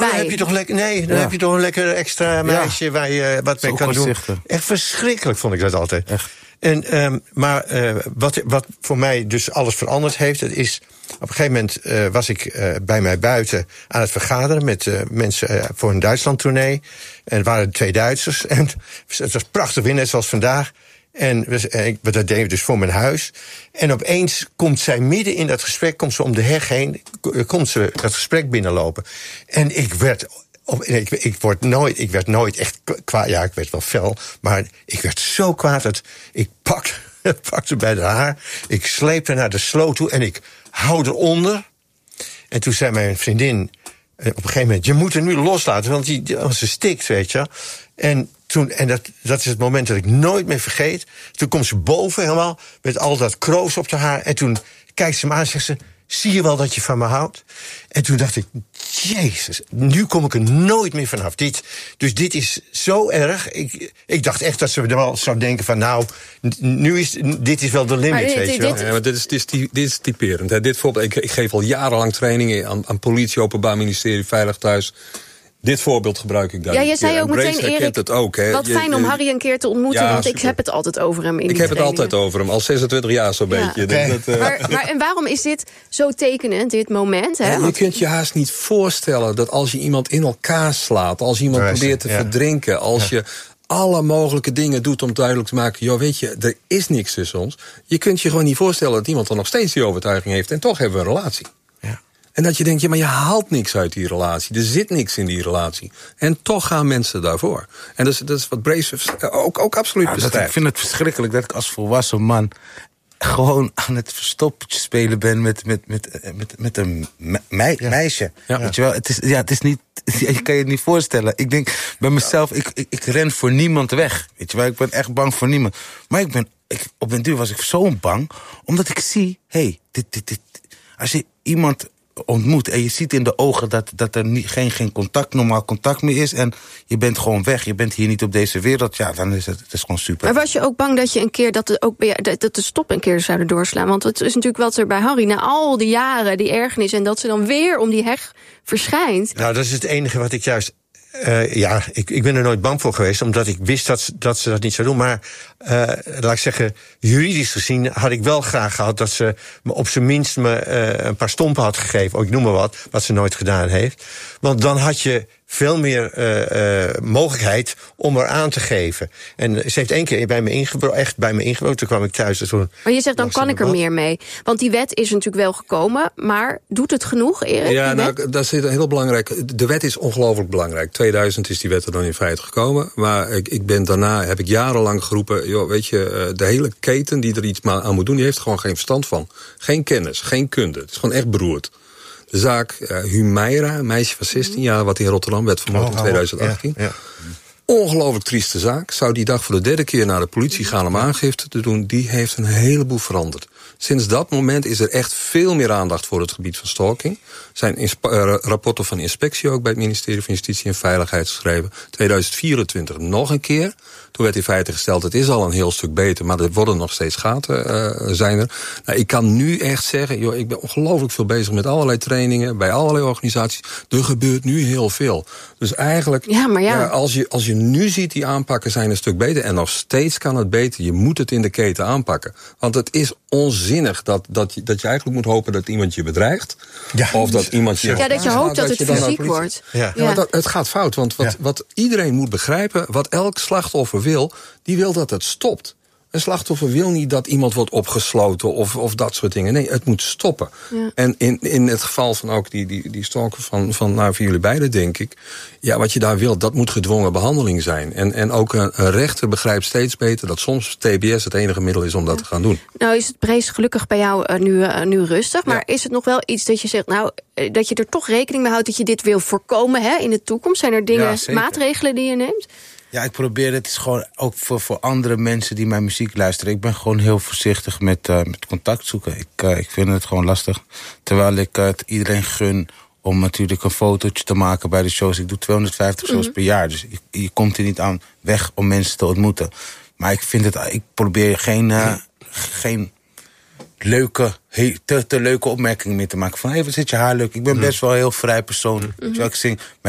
erbij. Dan heb je toch heb je toch een lekker extra meisje waar je wat mee kan doen. Echt verschrikkelijk vond ik dat altijd. Echt. Maar wat voor mij dus alles veranderd heeft, het is op een gegeven moment was ik bij mij buiten aan het vergaderen met mensen voor een Duitsland-tournee. En er waren 2 Duitsers. En het was prachtig weer, net zoals vandaag. En dat deden we dus voor mijn huis. En opeens komt zij midden in dat gesprek, komt ze om de heg heen, komt ze dat gesprek binnenlopen. En ik werd nooit echt kwaad. Ja, ik werd wel fel, maar ik werd zo kwaad dat ik pakte bij de haar. Ik sleepte haar naar de sloot toe en ik hou eronder. En toen zei mijn vriendin op een gegeven moment, je moet haar nu loslaten, want ze stikt, weet je. En dat is het moment dat ik nooit meer vergeet. Toen komt ze boven helemaal met al dat kroos op haar. En toen kijkt ze me aan en zegt ze, zie je wel dat je van me houdt? En toen dacht ik, jezus, nu kom ik er nooit meer vanaf. Dit is zo erg. Ik dacht echt dat ze er wel zou denken van, nou, dit is wel de limit, weet je wel. Ja, maar dit is typerend. Hè. Dit voorbeeld, ik geef al jarenlang trainingen aan politie, Openbaar Ministerie, Veilig Thuis. Dit voorbeeld gebruik ik daar. Ja, je zei ook meteen, Erik, het ook, hè. Wat fijn om Harry een keer te ontmoeten, want super. Ik heb het altijd over hem in Ik heb het altijd over hem, al 26 jaar zo'n beetje. Maar en waarom is dit zo tekenend, dit moment? Hè? Je kunt je haast niet voorstellen dat als je iemand in elkaar slaat, als je iemand probeert te verdrinken, als je alle mogelijke dingen doet om duidelijk te maken, joh, weet je, er is niks tussen ons. Je kunt je gewoon niet voorstellen dat iemand dan nog steeds die overtuiging heeft en toch hebben we een relatie. En dat je denkt, ja, maar je haalt niks uit die relatie. Er zit niks in die relatie. En toch gaan mensen daarvoor. En dat is wat Brace ook absoluut bestrijdt. Ik vind het verschrikkelijk dat ik als volwassen man gewoon aan het verstoppertje spelen ben met een meisje. Ja. Weet je wel, het is niet, je kan je het niet voorstellen. Ik denk bij mezelf, ik ren voor niemand weg. Weet je wel, ik ben echt bang voor niemand. Maar op den duur was ik zo bang, omdat ik zie, dit. Als je iemand ontmoet en je ziet in de ogen dat er geen normaal contact meer is en je bent gewoon weg, je bent hier niet op deze wereld, ja, dan is het gewoon super. Maar was je ook bang dat je een keer dat de stop een keer zouden doorslaan? Want het is natuurlijk wat er bij Harry na al die jaren, die ergernis, en dat ze dan weer om die heg verschijnt. Nou, dat is het enige wat ik juist ik ben er nooit bang voor geweest, omdat ik wist dat ze dat niet zou doen. Maar laat ik zeggen, juridisch gezien had ik wel graag gehad dat ze me op zijn minst een paar stompen had gegeven. Ik noem maar wat ze nooit gedaan heeft. Want dan had je veel meer mogelijkheid om er aan te geven. En ze heeft 1 keer bij me ingebroken. Toen kwam ik thuis. Maar je zegt, dan kan ik er meer mee. Want die wet is natuurlijk wel gekomen, maar doet het genoeg, Erik? Ja, nou, dat is heel belangrijk. De wet is ongelooflijk belangrijk. 2000 is die wet er dan in feite gekomen. Maar daarna heb ik jarenlang geroepen, joh, weet je, de hele keten die er iets aan moet doen, die heeft er gewoon geen verstand van. Geen kennis, geen kunde. Het is gewoon echt beroerd. De zaak Humaira, een meisje van 16 jaar, wat in Rotterdam werd vermoord in 2018. Ja. Ongelooflijk trieste zaak. Zou die dag voor de 3e keer naar de politie gaan om aangifte te doen. Die heeft een heleboel veranderd. Sinds dat moment is er echt veel meer aandacht voor het gebied van stalking. Er zijn rapporten van inspectie ook bij het ministerie van Justitie en Veiligheid geschreven. 2024 nog een keer. Toen werd in feite gesteld, het is al een heel stuk beter, maar er worden nog steeds gaten, zijn er. Nou, ik kan nu echt zeggen, joh, ik ben ongelooflijk veel bezig met allerlei trainingen, bij allerlei organisaties. Er gebeurt nu heel veel. Dus eigenlijk, als je nu ziet, die aanpakken zijn een stuk beter. En nog steeds kan het beter. Je moet het in de keten aanpakken. Want het is onzinnig dat je eigenlijk moet hopen dat iemand je bedreigt. Ja. Of dat iemand je... Ja, dat je hoopt dat het fysiek wordt. Ja. Ja, het gaat fout. Want wat iedereen moet begrijpen, wat elk slachtoffer wil, die wil dat het stopt. Een slachtoffer wil niet dat iemand wordt opgesloten of dat soort dingen. Nee, het moet stoppen. Ja. En in het geval van ook die stalker van voor jullie beiden, denk ik, ja, wat je daar wil, dat moet gedwongen behandeling zijn. En ook een rechter begrijpt steeds beter dat soms TBS het enige middel is om dat te gaan doen. Nou is het Brace gelukkig bij jou nu rustig, maar is het nog wel iets dat je zegt, nou, dat je er toch rekening mee houdt dat je dit wil voorkomen, hè, in de toekomst? Zijn er dingen, maatregelen die je neemt? Ja, ik probeer het is gewoon ook voor andere mensen die mijn muziek luisteren. Ik ben gewoon heel voorzichtig met contact zoeken. Ik vind het gewoon lastig. Terwijl ik het iedereen gun om natuurlijk een fotootje te maken bij de shows. Ik doe 250 shows per jaar, dus je komt er niet aan weg om mensen te ontmoeten. Maar ik probeer geen te leuke opmerkingen meer te maken. Van, wat zit je haar leuk? Ik ben best wel een heel vrij persoon. Ik zing